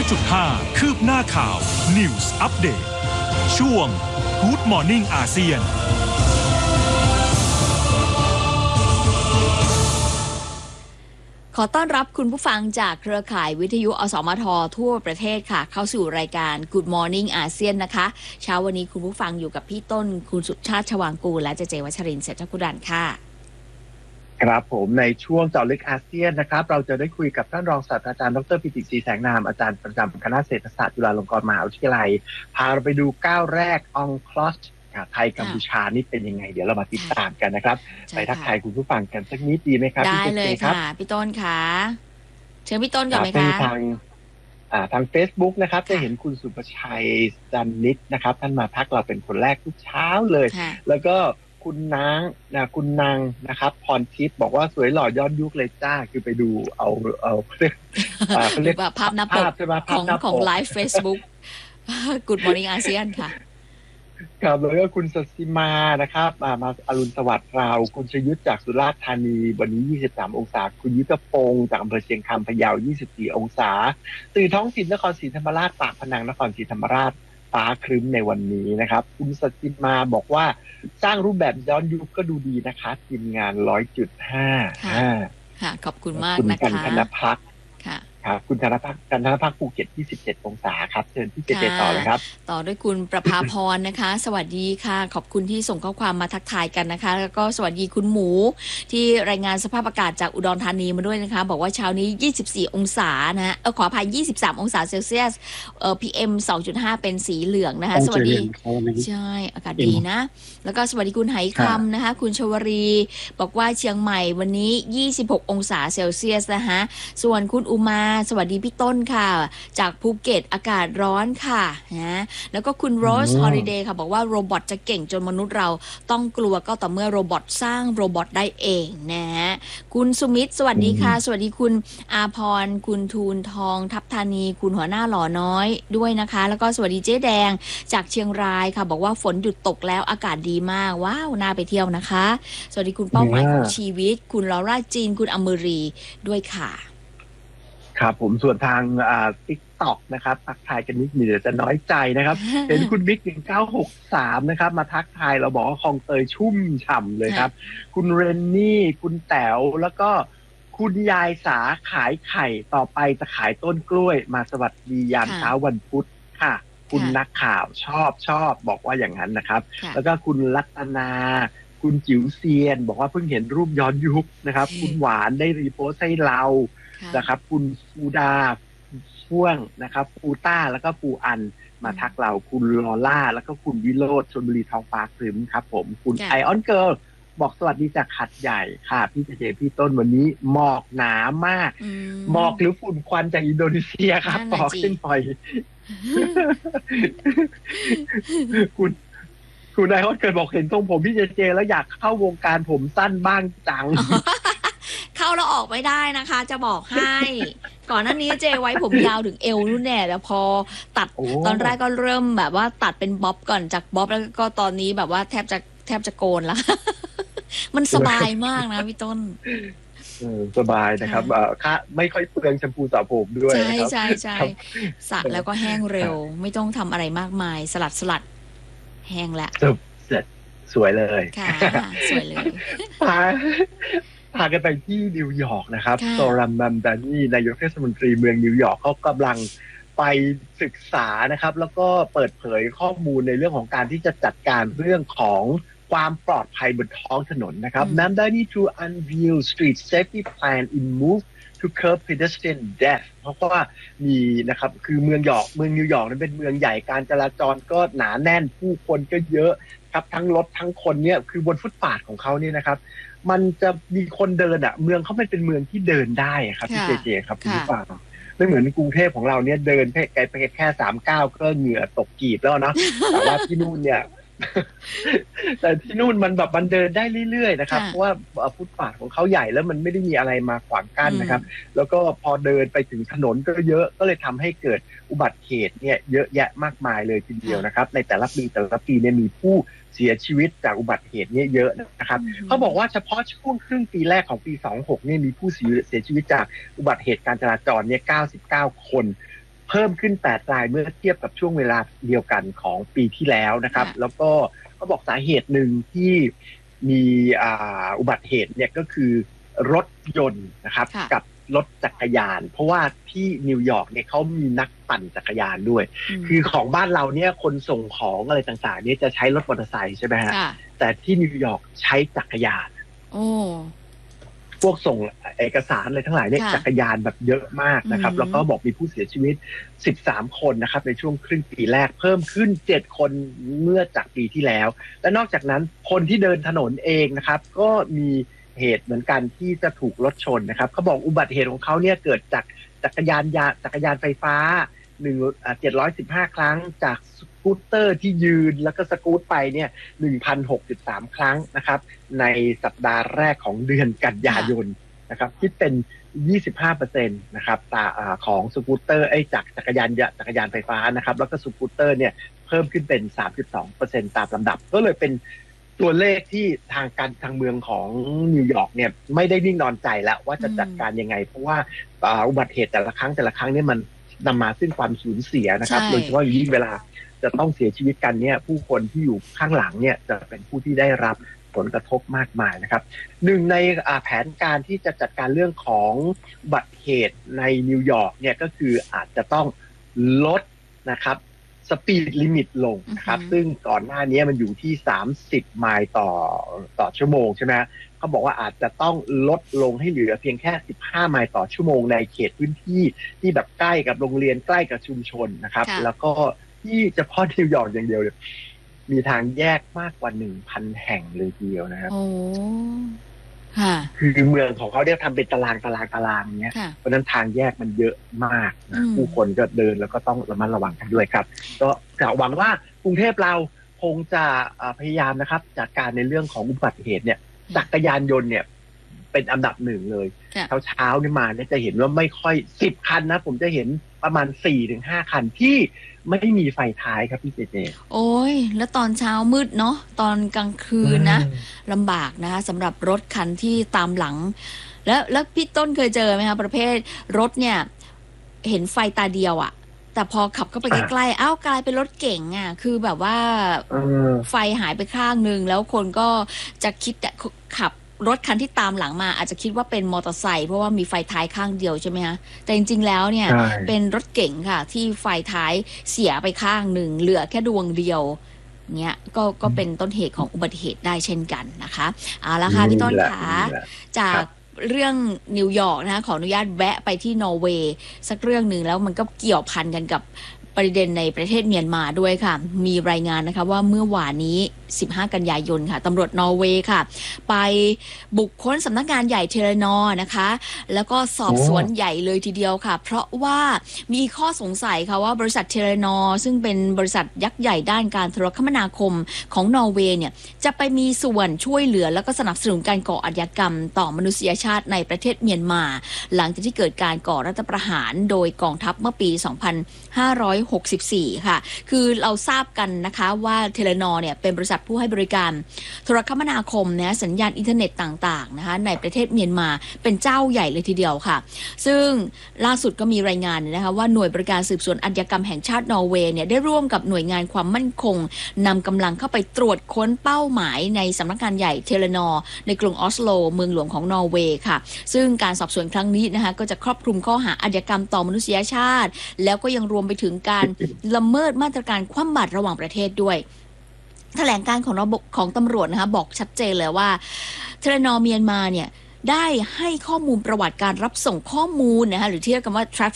100.5 คืบหน้าข่าว News Update ช่วง Good Morning อาเซียนขอต้อนรับคุณผู้ฟังจากเครือข่ายวิทยุอสมททั่วประเทศค่ะเข้าสู่รายการ Good Morning อาเซียนนะคะเช้าวันนี้คุณผู้ฟังอยู่กับพี่ต้นคุณสุชาติชวางกูลและเจวัชรินทร์เศรษฐกุดันค่ะครับผมในช่วงเจาะลึกอาเซียนนะครับเราจะได้คุยกับท่านรองศาสตราจารย์ดร.ปิติศรีแสงนามอาจารย์ประจำคณะเศรษฐศาสตร์จุฬาลงกรณ์มหาวิทยาลัยพาเราไปดูก้าวแรกองคลอสไทยกัมพูชานี่เป็นยังไงเดี๋ยวเรามาติดตามกันนะครับไปทักทายคุณผู้ฟังกันสักนิดดีไหมครับได้เลยค่ะพี่ต้นค่ะเชิญพี่ต้นก่อนไหมคะทาง Facebook นะครับจะเห็นคุณสุภชัยจันนิดนะครับท่านมาทักเราเป็นคนแรกทุกเช้าเลยแล้วก็คุณนางนะครับพรทิพย์บอกว่าสวยหล่อย้อนยุคเลยจ้าคือไปดูเอาเรียกภาพหน้าปกของไลฟ์ Facebook Good Morning อาเซียนค่ะครับแล้วก็คุณสศิมานะครับมาอรุณสวัสดิ์เราคุณชยุทธจากสุราษฎร์ธานีวันนี้23องศาคุณยุทธพงศ์จากอำเภอเชียงคำพะเยา24องศาตื่นท้องถิ่นนครศรีธรรมราชปากพนังนครศรีธรรมราชฟ้าครึ้มในวันนี้นะครับคุณสศิมาบอกว่าสร้างรูปแบบย้อนยุคก็ดูดีนะคะทีมงาน 100.5 ค่ะขอบคุณมากนะคะคุณกันธนภักดิ์ค่ะครับคุณธนภักดิ์ภูเก็ต27องศาครับเชิญที่เจเจต่อเลยครับต่อด้วยคุณประภาพรนะคะสวัสดีค่ะขอบคุณที่ส่งข้อความมาทักทายกันนะคะแล้วก็สวัสดีคุณหมูที่รายงานสภาพอากาศจากอุดรธานีมาด้วยนะคะบอกว่าเช้านี้24องศานะขออภัย23องศาเซลเซียสPM 2.5 เป็นสีเหลืองนะคะสวัสดีใช่อากาศดีนะแล้วก็สวัสดีคุณไหคำนะคะคุณชวรีบอกว่าเชียงใหม่วันนี้26องศาเซลเซียสนะคะส่วนคุณอุมาสวัสดีพี่ต้นค่ะจากภูเก็ตอากาศร้อนค่ะนะแล้วก็คุณโรสฮอลิเดย์ค่ะบอกว่าโรบอทจะเก่งจนมนุษย์เราต้องกลัวก็ต่อเมื่อโรบอทสร้างโรบอทได้เองนะฮะคุณสุมิตรสวัสดีค่ะสวัสดีคุณอาพรคุณทูลทองทับธานีคุณหัวหน้าหล่อน้อยด้วยนะคะแล้วก็สวัสดีเจ๊แดงจากเชียงรายค่ะบอกว่าฝนหยุดตกแล้วอากาศดีมากว้าวน่าไปเที่ยวนะคะสวัสดีคุณเป้าหมายของชีวิตคุณลอร่าจีนคุณอมรีด้วยค่ะครับผมส่วนทางTikTok นะครับทักทายกันนิดนึงเดี๋ยวจะน้อยใจนะครับเห็นคุณบิ๊ก1963นะครับมาทักทายเราบอกว่าคลองเตยชุ่มฉ่ำเลยครับคุณเรนนี่คุณแต๋วแล้วก็คุณยายสาขายไข่ต่อไปจะขายต้นกล้วยมาสวัสดียามเช้าวันพุธค่ะคุณนักข่าวชอบบอกว่าอย่างนั้นนะครับแล้วก็คุณรัตนาคุณจิ๋วเซียนบอกว่าเพิ่งเห็นรูปย้อนยุคนะครับคุณหวานได้รีโพสต์ให้เรานะครับคุณฟูดาฟ่วงนะครับฟูต้าแล้วก็ฟูอันมาทักเราคุณลอล่าแล้วก็คุณวิโรจน์ชลบุรีทองฟ้าครึ้มครับผมคุณไอออนเกิร์ลบอกสวัสดีจากหัดใหญ่ค่ะพี่เจพี่ต้นวันนี้หมอกหนามากหมอกหรือฝุ่นควันจากอินโดนีเซียครับปอกขึ้นปล่อยคุณไอออนเกิร์ลบอกเห็นทรงผมพี่เจแล้วอยากเข้าวงการผมสั้นบ้างจังเข้าแล้วออกไม่ได้นะคะจะบอกให้ก่อนหน้านี้เจไว้ผมยาวถึงเอวนู่นแน่แล้วพอตัดตอนแรกก็เริ่มแบบว่าตัดเป็นบ๊อบก่อนจากบ๊อบแล้วก็ตอนนี้แบบว่าแทบจะโกนแล้ว มันสบายมากนะพี่ต้นสบายนะครับค่ะไม่ค่อยเปลืองแชมพูสระผมด้วยนะครับใช่สระแล้วก็แห้งเร็วไม่ต้องทำอะไรมากมายสลัดแห้งแล้วเสร็จสวยเลยค่ะสวยเลยพากันไปที่นิวยอร์กนะครับโซรัมบัมดานีนายกเทศมนตรีเมืองนิวยอร์กเขากำลังไปศึกษานะครับแล้วก็เปิดเผยข้อมูลในเรื่องของการที่จะจัดการเรื่องของความปลอดภัยบนท้องถนนนะครับนัมดานี to unveil street safety plan in move to curb pedestrian death เพราะว่ามีนะครับคือเมืองนิวยอร์กนั้นเป็นเมืองใหญ่การจราจรก็หนาแน่นผู้คนก็เยอะครับทั้งรถทั้งคนเนี่ยคือบนฟุตบาทของเขาเนี่ยนะครับมันจะมีคนเดินเมืองเขาเป็นเมืองที่เดินได้ครับพี่เจครับคุณผู้ฟังไม่เหมือนกรุงเทพของเราเนี่ยเดินไปแค่3 ก้าวก็เหงื่อตกกีบแล้วนะแต่ว่าที่นู่นเนี่ย แต่ที่นู่นมันแบบมันเดินได้เรื่อยๆนะครับเพราะว่าฟุตบาทของเขาใหญ่แล้วมันไม่ได้มีอะไรมาขวางกั้นนะครับแล้วก็พอเดินไปถึงถนนก็เยอะก็เลยทำให้เกิดอุบัติเหตุเนี่ยเยอะแยะมากมายเลยทีเดียวนะครับในแต่ละปีเนี่ยมีผู้เสียชีวิตจากอุบัติเหตุเนี่ยเยอะนะครับเขาบอกว่าเฉพาะช่วงครึ่งปีแรกของปี26เนี่ยมีผู้เสียชีวิตจากอุบัติเหตุการจราจรเนี่ย99 คน เพิ่มขึ้น8 รายเมื่อเทียบกับช่วงเวลาเดียวกันของปีที่แล้วนะครับแล้วก็เขาบอกสาเหตุหนึ่งที่มีอุบัติเหตุเนี่ยก็คือรถยนต์นะครับกับรถจักรยานเพราะว่าที่นิวยอร์กเนี่ยเขามีนักปั่นจักรยานด้วยคือของบ้านเราเนี่ยคนส่งของอะไรต่างๆเนี่ยจะใช้รถมอเตอร์ไซค์ใช่ไหมฮะแต่ที่นิวยอร์กใช้จักรยานพวกส่งเอกสารอะไรทั้งหลายเนี่ยจักรยานแบบเยอะมากนะครับแล้วก็บอกมีผู้เสียชีวิต13 คนนะครับในช่วงครึ่งปีแรกเพิ่มขึ้น7 คนเมื่อจากปีที่แล้วและนอกจากนั้นคนที่เดินถนนเองนะครับก็มีเหตุเหมือนกันที่จะถูกรถชนนะครับเขาบอกอุบัติเหตุของเขาเนี่ยเกิดจากจักรยานไฟฟ้า715 ครั้งจากสกูตเตอร์ที่ยืนแล้วก็สกูตไปเนี่ย 1,063 ครั้งนะครับในสัปดาห์แรกของเดือนกันยายนนะครับคิดเป็น 25% นะครับของสกูตเตอร์จากจักรยานไฟฟ้านะครับแล้วก็สกูตเตอร์เนี่ยเพิ่มขึ้นเป็น 32% ตามลำดับก็เลยเป็นตัวเลขที่ทางเมืองของนิวยอร์กเนี่ยไม่ได้นิ่งนอนใจแล้วว่าจะจัดการยังไงเพราะว่าอุบัติเหตุแต่ละครั้งเนี่ยมันนำมาซึ่งความสูญเสียนะครับโดยเฉพาะยิ่งเวลาจะต้องเสียชีวิตกันเนี่ยผู้คนที่อยู่ข้างหลังเนี่ยจะเป็นผู้ที่ได้รับผลกระทบมากมายนะครับหนึ่งในแผนการที่จะจัดการเรื่องของอุบัติเหตุในนิวยอร์กเนี่ยก็คืออาจจะต้องลดนะครับสปีดลิมิตลงนะครับซึ่งก่อนหน้านี้มันอยู่ที่30 ไมล์ต่อชั่วโมงใช่ไหมเขาบอกว่าอาจจะต้องลดลงให้เหลือเพียงแค่15 ไมล์ต่อชั่วโมงในเขตพื้นที่ที่แบบใกล้กับโรงเรียนใกล้กับชุมชนนะครับแล้วก็ที่เฉพาะนิวยอร์กอย่างเดียวเนี่ยมีทางแยกมากกว่า 1,000 แห่งเลยทีเดียวนะครับคือเมืองของเขาเนี่ยทำเป็นตารางเนี้ยเพราะนั้นทางแยกมันเยอะมากนะผู้คนก็เดินแล้วก็ต้องระมัดระวังกันด้วยครับก็หวังว่ากรุงเทพเราคงจะพยายามนะครับจัดการในเรื่องของอุบัติเหตุเนี่ยจักรยานยนต์เนี่ยเป็นอันดับหนึ่งเลยเช้านี่มาเนี่ยจะเห็นว่าไม่ค่อย10 คันนะผมจะเห็นประมาณ 4-5 คันที่ไม่ได้มีไฟท้ายครับพี่เจเจโอ้ยแล้วตอนเช้ามืดเนาะตอนกลางคืนนะลำบากนะคะสำหรับรถคันที่ตามหลังแล้วพี่ต้นเคยเจอไหมคะประเภทรถเนี่ยเห็นไฟตาเดียวอะแต่พอขับเข้าไปใกล้ๆอ้าวกลายเป็นรถเก๋งอ่ะคือแบบว่าไฟหายไปข้างนึงแล้วคนก็จะคิดขับรถคันที่ตามหลังมาอาจจะคิดว่าเป็นมอเตอร์ไซค์เพราะว่ามีไฟท้ายข้างเดียวใช่ไหมคะแต่จริงๆแล้วเนี่ยเป็นรถเก๋งค่ะที่ไฟท้ายเสียไปข้างหนึ่งเหลือแค่ดวงเดียวเนี่ยก็เป็นต้นเหตุของอุบัติเหตุได้เช่นกันนะคะเอาละค่ะพี่ต้นคะจากเรื่องนิวยอร์กนะคะขออนุญาตแวะไปที่นอร์เวย์สักเรื่องหนึ่งแล้วมันก็เกี่ยวพันกันกับประเด็นในประเทศเมียนมาด้วยค่ะมีรายงานนะคะว่าเมื่อวานนี้15 กันยายนค่ะตำรวจนอร์เวย์ค่ะไปบุกค้นสำนักงานใหญ่เทเลนอร์นะคะแล้วก็สอบสวนใหญ่เลยทีเดียวค่ะเพราะว่ามีข้อสงสัยค่ะว่าบริษัทเทเลนอร์ซึ่งเป็นบริษัทยักษ์ใหญ่ด้านการโทรคมนาคมของนอร์เวย์เนี่ยจะไปมีส่วนช่วยเหลือแล้วก็สนับสนุนการก่ออาชญากรรมต่อมนุษยชาติในประเทศเมียนมาหลังจากที่เกิดการก่อรัฐประหารโดยกองทัพเมื่อปี 2564 ค่ะคือเราทราบกันนะคะว่าเทเลนอร์เนี่ยเป็นบริษัทผู้ให้บริการโทรคมนาคมนะสัญญาณอินเทอร์เน็ตต่างๆนะคะในประเทศเมียนมาเป็นเจ้าใหญ่เลยทีเดียวค่ะซึ่งล่าสุดก็มีรายงานนะคะว่าหน่วยบริการสืบสวนอาชญากรรมแห่งชาตินอร์เวย์เนี่ยได้ร่วมกับหน่วยงานความมั่นคงนำกำลังเข้าไปตรวจค้นเป้าหมายในสำนักงานใหญ่เทเลนอร์ในกรุงออสโลเมืองหลวงของนอร์เวย์ค่ะซึ่งการสอบสวนครั้งนี้นะคะก็จะครอบคลุมข้อหาอาชญากรรมต่อมนุษยชาติแล้วก็ยังรวมไปถึงการละเมิดมาตรการคว่ำบาตรระหว่างประเทศด้วยแถลงการของตำรวจนะคะบอกชัดเจนเลยว่าเทเลนอร์เมียนมาเนี่ยได้ให้ข้อมูลประวัติการรับส่งข้อมูลนะคะหรือที่เรียกกันว่า